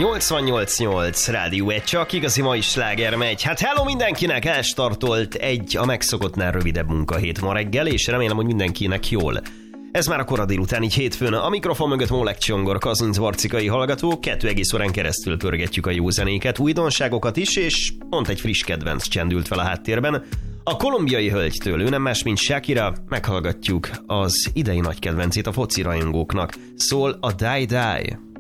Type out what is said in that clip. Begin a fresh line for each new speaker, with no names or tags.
88.8 Rádió 1, csak igazi mai sláger megy. Hát hello mindenkinek, elstartolt egy a megszokottnál rövidebb munkahét ma reggel, és remélem, hogy mindenkinek jól. Ez már a kora délután, így hétfőn. A mikrofon mögött Mólek Csongor, Kazinc Barcikai hallgató, 2 egész órán keresztül pörgetjük a jó zenéket, újdonságokat is, és pont egy friss kedvenc csendült fel a háttérben. A kolumbiai hölgytől, ő nem más, mint Shakira, meghallgatjuk az idei nagy kedvencét a foci rajongóknak. Szól a Die Die.